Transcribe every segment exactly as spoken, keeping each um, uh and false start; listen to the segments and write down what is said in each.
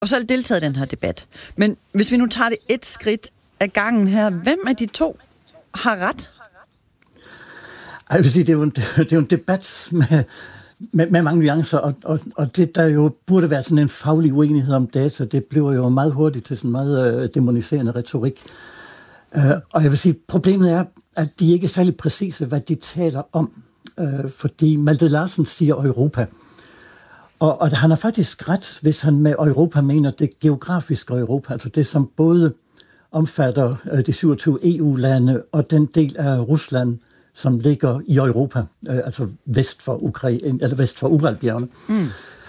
og selv deltaget i den her debat. Men hvis vi nu tager det et skridt af gangen her, hvem af de to har ret? Jeg vil sige, det er jo en, det er jo en debat med, med, med mange nuancer, og, og, og det, der jo burde være sådan en faglig uenighed om data, det bliver jo meget hurtigt til sådan meget øh, demoniserende retorik. Uh, og jeg vil sige, problemet er, at de ikke er særlig præcise, hvad de taler om, uh, fordi Malte Larsen siger Europa. Og, og han har faktisk ret, hvis han med Europa mener det geografiske Europa, altså det, som både omfatter uh, de syvogtyve E U-lande og den del af Rusland, som ligger i Europa, uh, altså vest for Ukraine, eller vest for Uralbjergene. Mm.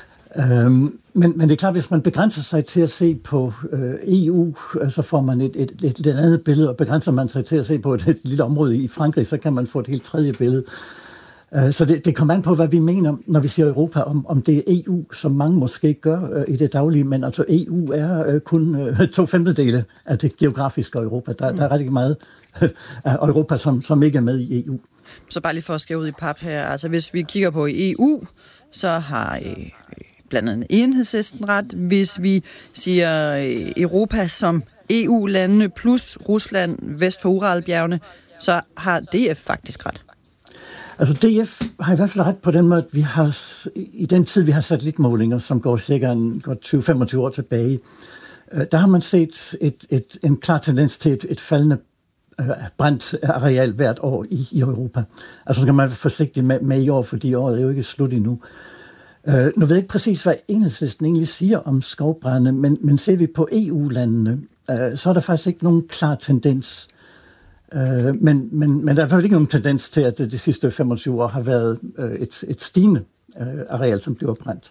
Øhm, men, men det er klart, hvis man begrænser sig til at se på øh, E U, så får man et, et, et, et andet billede, og begrænser man sig til at se på et, et lille område i Frankrig, så kan man få et helt tredje billede. Øh, så det, det kommer an på, hvad vi mener, når vi siger Europa, om, om det er E U, som mange måske ikke gør øh, i det daglige, men altså E U er øh, kun øh, to femtedele af det geografiske Europa. Der, mm. der er rigtig meget øh, af Europa, som, som ikke er med i E U. Så bare lige for at skære ud i pap her, altså hvis vi kigger på E U, så har øh, blandt andet Enhedslisten ret, hvis vi siger øh, Europa som E U-landene plus Rusland vest for Uralbjergene, så har D F faktisk ret. Altså D F har i hvert fald ret på den måde, at vi har i den tid, vi har satellitmålinger, som går cirka en, går tyve til femogtyve år tilbage, øh, der har man set et, et, en klar tendens til et, et faldende øh, brændt areal hvert år i, i Europa. Altså så kan man være forsigtig med, med i år, fordi året er jo ikke slut endnu. Uh, nu ved jeg ikke præcis, hvad Enhedslisten egentlig siger om skovbrænde, men, men ser vi på E U-landene, uh, så er der faktisk ikke nogen klar tendens. Uh, men, men, men der er faktisk ikke nogen tendens til, at de sidste femogtyve år har været uh, et, et stigende uh, areal, som bliver brændt.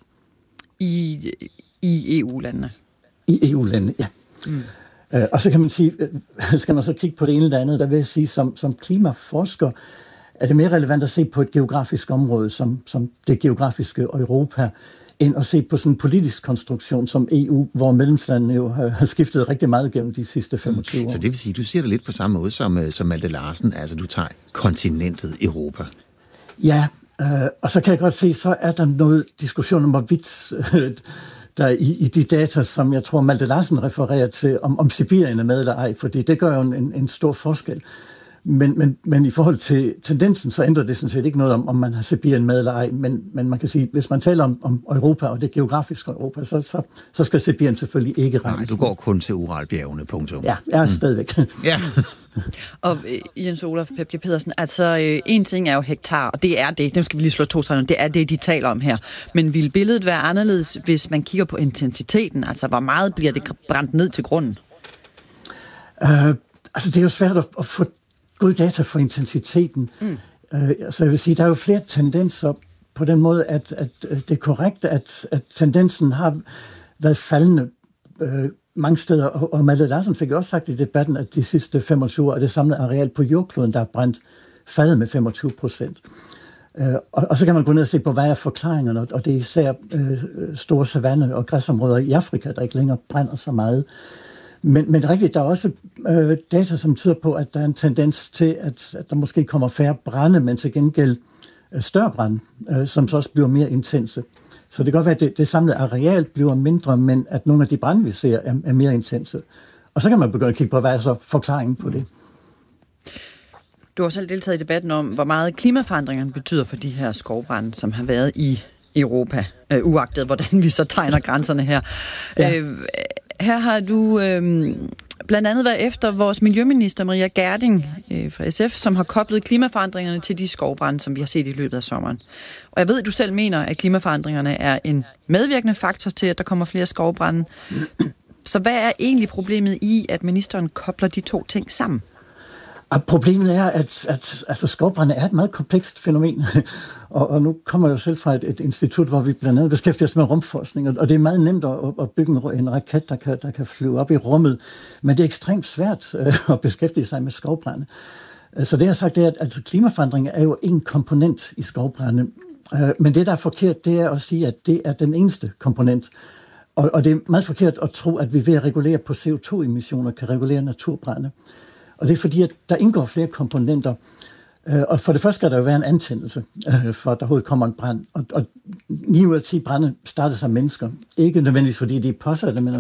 I, i E U-landene? I E U-landene, ja. Mm. Uh, og så kan man sige, uh, skal man så kigge på det ene eller andet, der vil jeg sige, som, som klimaforsker, er det mere relevant at se på et geografisk område, som, som det geografiske Europa, end at se på sådan en politisk konstruktion som E U, hvor medlemslandene jo har, har skiftet rigtig meget gennem de sidste femogtyve år. Så det vil sige, du siger det lidt på samme måde som, som Malte Larsen, altså du tager kontinentet Europa. Ja, øh, og så kan jeg godt se, så er der noget diskussion om, hvorvidt øh, der i, i de data, som jeg tror Malte Larsen refererer til, om, om Sibirien er med eller ej, fordi det gør jo en, en stor forskel. Men, men, men i forhold til tendensen, så ændrer det sådan set ikke noget om, om man har Sibirien med eller ej. Men, men man kan sige, hvis man taler om, om Europa og det geografiske Europa, så, så, så skal Sibirien selvfølgelig ikke regnes. Nej, du går kun til Uralbjergene, punktum. Ja, jeg er mm. stadigvæk. Ja. Og Jens Olaf Pepke Pedersen, altså en ting er jo hektar, og det er det, dem skal vi lige slå to streger, det er det, de taler om her. Men vil billedet være anderledes, hvis man kigger på intensiteten? Altså, hvor meget bliver det brændt ned til grunden? Uh, altså, det er jo svært at, at få god data for intensiteten. Mm. Uh, så jeg vil sige, der er jo flere tendenser på den måde, at, at det er korrekt, at, at tendensen har været faldende uh, mange steder, og, og Malte Larsen fik jo også sagt i debatten, at de sidste femogtyve år er det samlede areal på jordkloden, der er brændt, faldet med femogtyve procent. Uh, og, og så kan man gå ned og se på, hvad er forklaringerne, og det er især uh, store savanne- og græsområder i Afrika, der ikke længere brænder så meget. Men, men rigtigt, der er også øh, data, som tyder på, at der er en tendens til, at, at der måske kommer færre brænde, men til gengæld øh, større brænde, øh, som så også bliver mere intense. Så det kan godt være, at det, det samlede areal bliver mindre, men at nogle af de brænde, vi ser, er, er mere intense. Og så kan man begynde at kigge på, hvad er så forklaringen på det. Du har selv deltaget i debatten om, hvor meget klimaforandringerne betyder for de her skovbrænde, som har været i Europa, øh, uagtet hvordan vi så tegner grænserne her. Ja. Øh, Her har du øh, blandt andet været efter vores miljøminister Maria Gjerding øh, fra S F, som har koblet klimaforandringerne til de skovbrande, som vi har set i løbet af sommeren. Og jeg ved, at du selv mener, at klimaforandringerne er en medvirkende faktor til, at der kommer flere skovbrande. Så hvad er egentlig problemet i, at ministeren kobler de to ting sammen? Og problemet er, at, at altså, skovbrænde er et meget komplekst fænomen, og, og nu kommer jeg jo selv fra et, et institut, hvor vi blandt andet beskæftiger os med rumforskning, og det er meget nemt at, at bygge en, en raket, der kan, der kan flyve op i rummet, men det er ekstremt svært uh, at beskæftige sig med skovbrænde. Så det jeg har sagt, det er, at altså, klimaforandringer er jo en komponent i skovbrænde, uh, men det, der er forkert, det er at sige, at det er den eneste komponent. Og, og det er meget forkert at tro, at vi ved at regulere på C O to emissioner kan regulere naturbrænde. Og det er fordi, at der indgår flere komponenter. Og for det første skal der jo være en antændelse, for at der overhovedet kommer en brand. Og, og ni ud af ti brænde starter som mennesker. Ikke nødvendigvis fordi de er påsatte, men